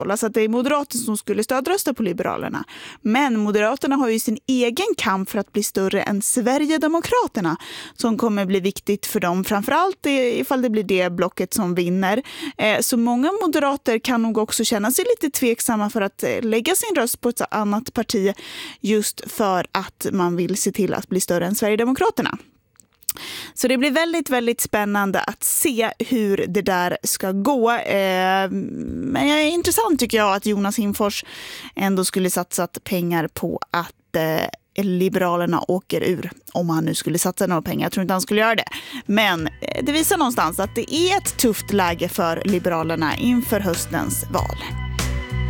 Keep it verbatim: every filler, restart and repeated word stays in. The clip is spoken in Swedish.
Alltså att det är Moderaterna som skulle stödrösta på Liberalerna. Men Moderaterna har ju sin egen kamp för att bli större än Sverigedemokraterna som kommer bli viktigt för dem. Framförallt ifall det blir det blocket som vinner. Så många moderater kan nog också känna sig lite tveksamma för att lägga sin röst på ett annat parti just för att man vill se till att bli större än Sverigedemokraterna. Så det blir väldigt, väldigt spännande att se hur det där ska gå. Eh, men det är intressant tycker jag att Jonas Hinfors ändå skulle satsat pengar på att eh, Liberalerna åker ur. Om han nu skulle satsa några pengar. Jag tror inte han skulle göra det. Men det visar någonstans att det är ett tufft läge för Liberalerna inför höstens val.